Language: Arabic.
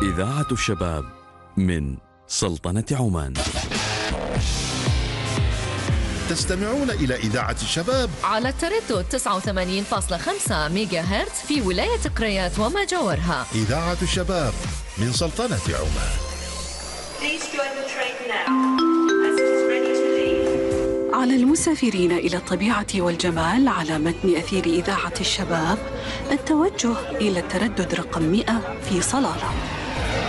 إذاعة الشباب من سلطنة عمان. تستمعون إلى إذاعة الشباب على التردد 89.5 ميجا هرتز في ولاية قريات وما جاورها. إذاعة الشباب من سلطنة عمان. على المسافرين إلى الطبيعة والجمال على متن أثير إذاعة الشباب التوجه إلى التردد رقم 100 في صلالة.